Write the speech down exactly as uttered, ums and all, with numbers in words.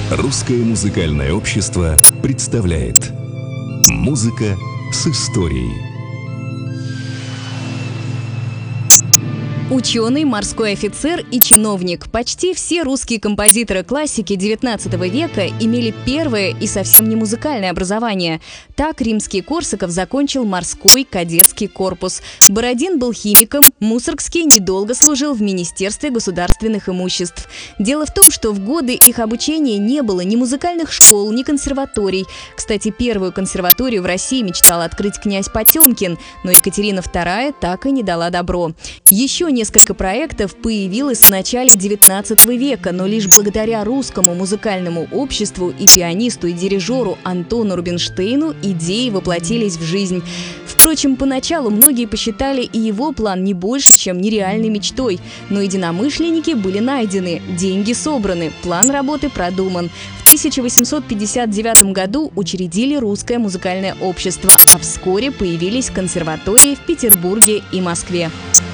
Русское музыкальное общество представляет «Музыка с историей». Ученый, морской офицер и чиновник. Почти все русские композиторы классики девятнадцатого века имели первое и совсем не музыкальное образование. Так Римский-Корсаков закончил морской кадетский корпус. Бородин был химиком, Мусоргский недолго служил в Министерстве государственных имуществ. Дело в том, что в годы их обучения не было ни музыкальных школ, ни консерваторий. Кстати, первую консерваторию в России мечтал открыть князь Потемкин, но Екатерина вторая так и не дала добро. Еще не Несколько проектов появилось в начале девятнадцатого века, но лишь благодаря русскому музыкальному обществу и пианисту и дирижеру Антону Рубинштейну идеи воплотились в жизнь. Впрочем, поначалу многие посчитали и его план не больше, чем нереальной мечтой. Но единомышленники были найдены, деньги собраны, план работы продуман. В тысяча восемьсот пятьдесят девятом году учредили Русское музыкальное общество, а вскоре появились консерватории в Петербурге и Москве.